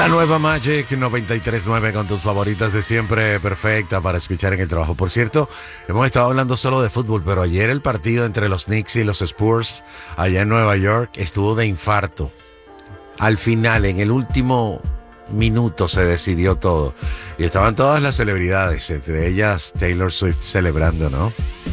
La nueva Magic 93.9 con tus favoritas de siempre, perfecta para escuchar en el trabajo. Por cierto, hemos estado hablando solo de fútbol, pero ayer el partido entre los Knicks y los Spurs allá en Nueva York estuvo de infarto. Al final, en el último minuto se decidió todo. Y estaban todas las celebridades, entre ellas Taylor Swift celebrando, ¿no?